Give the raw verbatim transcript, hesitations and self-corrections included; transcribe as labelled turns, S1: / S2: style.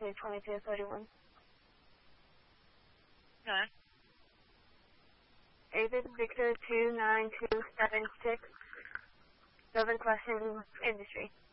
S1: two twenty-two thirty-one.
S2: Okay.
S1: David Victor two nine two seven six. Southern Question Industry.